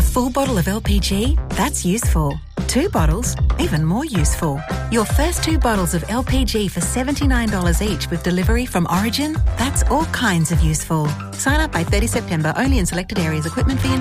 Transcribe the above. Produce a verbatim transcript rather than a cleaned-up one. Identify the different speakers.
Speaker 1: full bottle of L P G? That's useful. Two bottles? Even more useful. Your first two bottles of L P G for seventy-nine dollars each with delivery from Origin? That's all kinds of useful. Sign up by thirtieth September only in selected areas. Equipment fee and